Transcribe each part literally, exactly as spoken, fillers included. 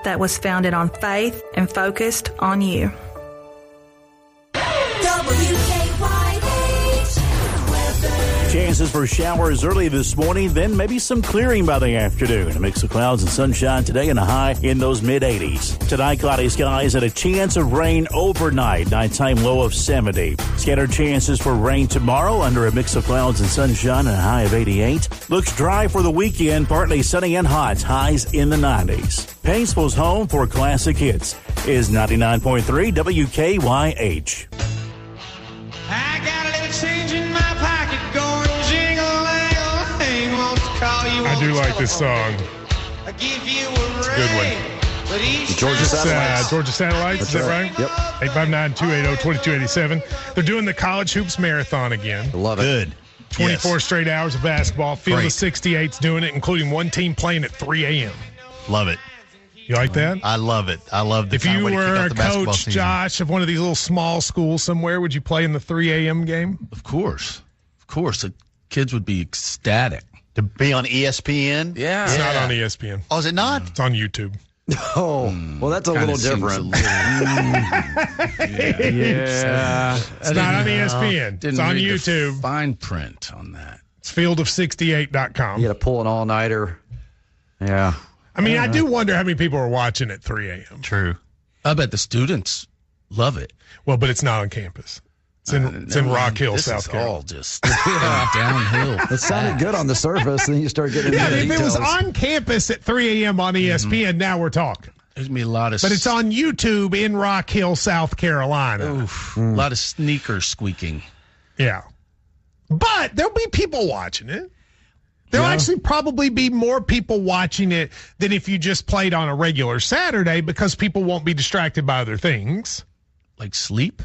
that was founded on faith and focused on you. Chances for showers early this morning, then maybe some clearing by the afternoon. A mix of clouds and sunshine today and a high in those mid-eighties. Tonight, cloudy skies and a chance of rain overnight. Nighttime low of seventy. Scattered chances for rain tomorrow under a mix of clouds and sunshine and a high of eighty-eight. Looks dry for the weekend, partly sunny and hot. Highs in the nineties. Paintsville's home for classic hits is ninety-nine point three W K Y H. I got a little change in my pocket going jingle-lang-a-lang. Won't call you I do like this song. I give you a It's a good one. But each Georgia It's, Satellites. uh, Georgia Satellites, That's is that right. right? Yep. eight five nine, two eight zero, two two eight seven. They're doing the College Hoops Marathon again. Love it. Good. twenty-four Yes. straight hours of basketball. Field Great. of sixty-eight's doing it, including one team playing at three a.m. Love it. You like that? I love it. I love the If kind of you way to kick were off a the basketball coach, season. Josh, of one of these little small schools somewhere, would you play in the three a.m. game? Of course. Of course. The kids would be ecstatic. To be on E S P N? Yeah. It's not on E S P N. Oh, is it not? It's on YouTube. Oh, well, that's a Kinda little seems different. a little- yeah. It's not on E S P N. Didn't It's on read the YouTube. fine print on that. It's field of sixty-eight dot com. You got to pull an all-nighter. Yeah. I mean, I do wonder how many people are watching at three a.m. True. I bet the students love it. Well, but it's not on campus. It's in, Uh, it's in never Rock mind. Hill, this South is Carolina. all just going downhill. It sounded good on the surface, and then you start getting into Yeah, the if it was details. on campus at three a.m. on E S P N, now we're talking. There's going to be a lot of But it's on YouTube in Rock Hill, South Carolina. Oof, a lot of sneakers squeaking. Yeah. But there'll be people watching it. There'll Yeah. actually probably be more people watching it than if you just played on a regular Saturday because people won't be distracted by other things. Like sleep?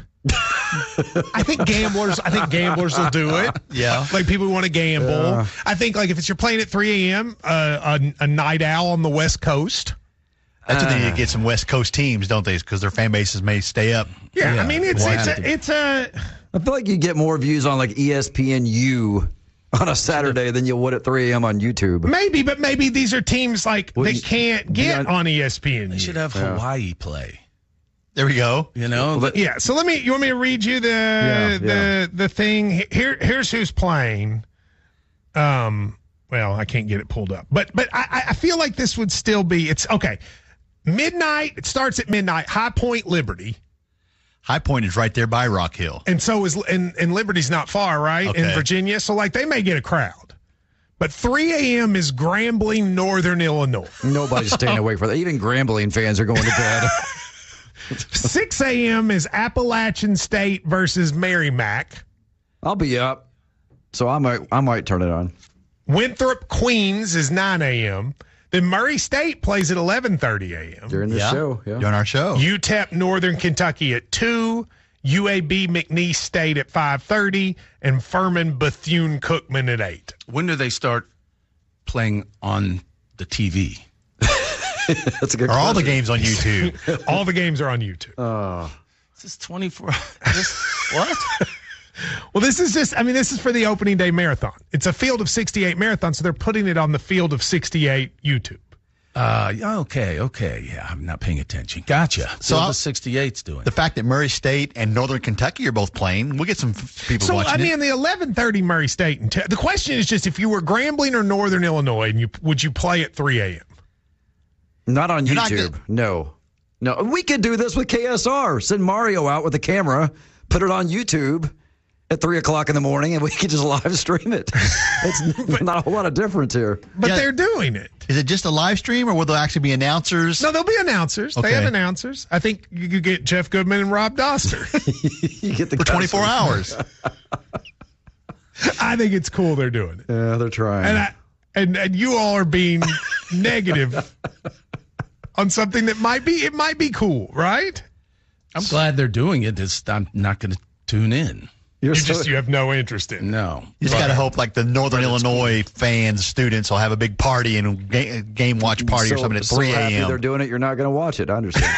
I think gamblers, I think gamblers will do it. Yeah. Like people who want to gamble. Yeah. I think like if it's you're playing at three a.m., uh, a, a night owl on the West Coast. That's what they Uh. need to get some West Coast teams, don't they? Because their fan bases may stay up. Yeah, Yeah, I mean it's we'll it's have a, to. it's a I feel like you get more views on like E S P N U on a Saturday than you would at three a.m. on YouTube. maybe, but maybe these are teams like Well, that you- can't get on- on E S P N. They should have Yeah. Hawaii play. There we go. You know? Well, Yeah, so let me. You want me to read you the Yeah, the yeah. the thing? Here, here's who's playing. Um, well, I can't get it pulled up, but but I, I feel like this would still be. It's okay. Midnight. It starts at midnight. High Point, Liberty, High Point is right there by Rock Hill. and so is and and Liberty's not far, right, in Okay. Virginia. So like they may get a crowd, but three a.m. is Grambling, Northern Illinois. Nobody's staying awake for that. Even Grambling fans are going to bed. six a.m. is Appalachian State versus Merrimack. I'll be up, so I might I might turn it on. Winthrop, Queens is nine a.m. Then Murray State plays at eleven thirty a.m. During the Yeah. show, yeah. During our show. U T E P, Northern Kentucky at two. U A B, McNeese State at five thirty. And Furman, Bethune-Cookman at eight. When do they start playing on the T V? That's a good Are all the question. games on YouTube? All the games are on YouTube. Oh. This is twenty-four. This, what? Well, this is just, I mean, this is for the opening day marathon. It's a field of sixty-eight marathon, so they're putting it on the field of sixty-eight YouTube. Uh, yeah, okay, okay. Yeah, I'm not paying attention. Gotcha. So So I'll- the sixty-eight's doing. The fact that Murray State and Northern Kentucky are both playing, we'll get some f- people So, watching I mean, it. the eleven thirty Murray State. And t- the question is just if you were Grambling or Northern Illinois, and you would you play at three a.m.? Not on You're not YouTube. good. No. No. We could do this with K S R. Send Mario out with a camera, put it on YouTube at three o'clock in the morning, and we could just live stream it. It's not a whole lot of difference here. But Yeah. they're doing it. Is it just a live stream, or will there actually be announcers? No, there'll be announcers. They Okay. have announcers. I think you could get Jeff Goodman and Rob Doster. You get the For twenty-four customers. hours. I think it's cool they're doing it. Yeah, they're trying. And I, and and you all are being negative on something that might be it might be cool, right? I'm glad they're doing it. It's, I'm not going to tune in. You're You so- just you have no interest in. it. No. You just got to hope like the Northern Illinois fans, students will have a big party and ga- game watch party or so- something at so three happy a.m. they're doing it. You're not going to watch it. I understand.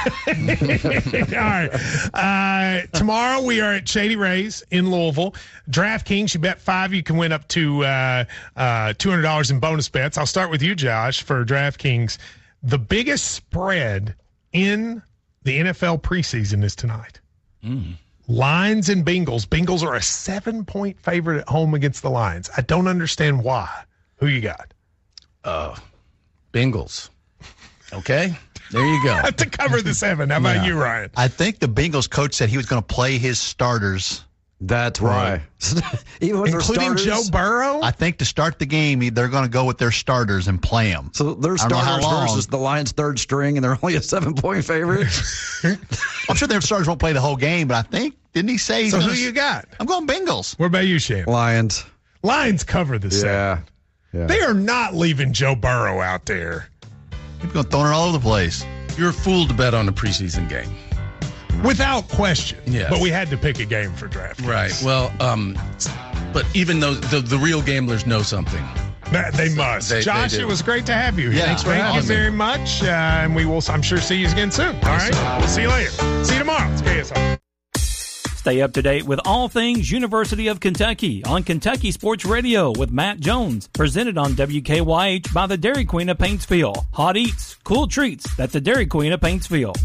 Yeah. All right. Uh, tomorrow we are at Shady Rays in Louisville. DraftKings, you bet five, you can win up to uh, uh, two hundred dollars in bonus bets. I'll start with you, Josh, for DraftKings. The biggest spread in the N F L preseason is tonight. Mm. Lions and Bengals. Bengals are a seven-point favorite at home against the Lions. I don't understand why. Who you got? Uh, Bengals. Okay, there you go. To cover the seven. How about Yeah. you, Ryan? I think the Bengals coach said he was going to play his starters. That's why. Even with Including their Joe starters, Burrow? I think to start the game, they're going to go with their starters and play them. So their I don't know how starters long. versus the Lions' third string, and they're only a seven-point favorite. I'm sure their starters won't play the whole game, but I think, didn't he say? he's So gonna, who you got? I'm going Bengals. What about you, Shane? Lions. Lions cover the seven. Yeah. yeah. They are not leaving Joe Burrow out there. He's going to throw it all over the place. You're a fool to bet on a preseason game. Without question. Yes. But we had to pick a game for draft. Right. Well, um, but even though the, the real gamblers know something. They must. They- they Josh, do. it was great to have you. Yeah, Thanks for thank Thank you you. very much. Uh, and we will, I'm sure, see you again soon. All right? We'll see you later. See you tomorrow. It's K S R. Stay up to date with all things University of Kentucky on Kentucky Sports Radio with Matt Jones. Presented on W K Y H by the Dairy Queen of Paintsville. Hot eats, cool treats at the Dairy Queen of Paintsville.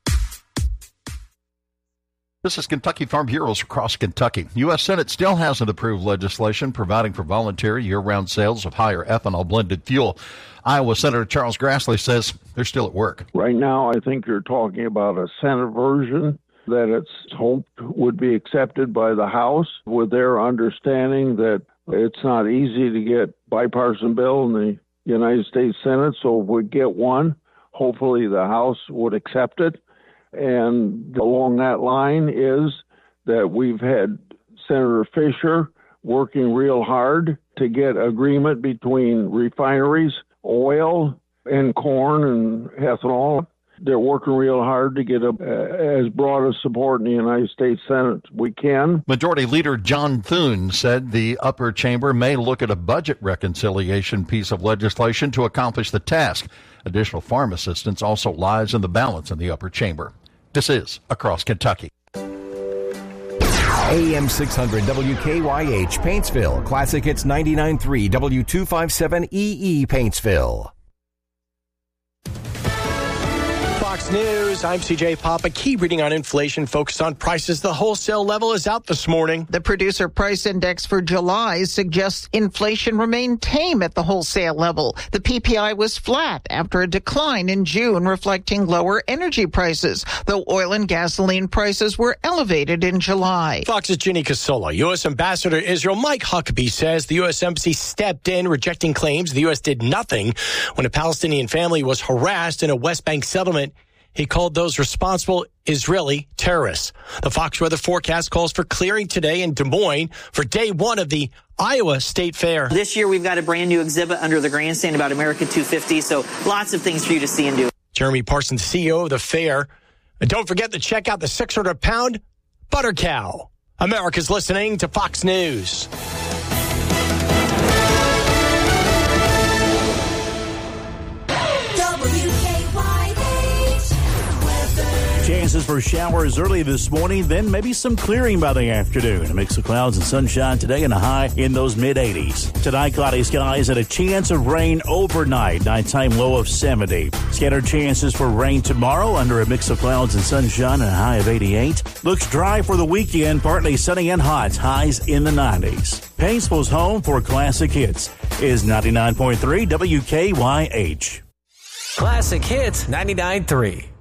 This is Kentucky Farm Bureaus across Kentucky. U S Senate still hasn't approved legislation providing for voluntary year-round sales of higher ethanol blended fuel. Iowa Senator Charles Grassley says they're still at work. Right now, I think you're talking about a Senate version that it's hoped would be accepted by the House, with their understanding that it's not easy to get bipartisan bill in the United States Senate. So if we get one, hopefully the House would accept it. And along that line is that we've had Senator Fisher working real hard to get agreement between refineries, oil, and corn and ethanol. They're working real hard to get a, uh, as broad a support in the United States Senate as we can. Majority Leader John Thune said the upper chamber may look at a budget reconciliation piece of legislation to accomplish the task. Additional farm assistance also lies in the balance in the upper chamber. This is Across Kentucky. A M six hundred W K Y H Paintsville. Classic Hits ninety-nine point three W two fifty-seven E E Paintsville. Fox News, I'm C J Papa. Key reading on inflation focused on prices. The wholesale level is out this morning. The producer price index for July suggests inflation remained tame at the wholesale level. The P P I was flat after a decline in June, reflecting lower energy prices, though oil and gasoline prices were elevated in July. Fox's Ginny Casola. U S Ambassador to Israel Mike Huckabee says the U S Embassy stepped in, rejecting claims the U S did nothing when a Palestinian family was harassed in a West Bank settlement. He called those responsible Israeli terrorists. The Fox weather forecast calls for clearing today in Des Moines for day one of the Iowa State Fair. This year, we've got a brand new exhibit under the grandstand about America two fifty, so lots of things for you to see and do. Jeremy Parsons, C E O of the fair. And don't forget to check out the six hundred pound butter cow. America's listening to Fox News. Chances for showers early this morning, then maybe some clearing by the afternoon. A mix of clouds and sunshine today and a high in those mid eighties. Tonight, cloudy skies and a chance of rain overnight. Nighttime low of seventy. Scattered chances for rain tomorrow under a mix of clouds and sunshine and a high of eighty-eight. Looks dry for the weekend, partly sunny and hot. Highs in the nineties. Paintsville's home for classic hits is ninety-nine point three W K Y H. Classic Hits ninety-nine point three.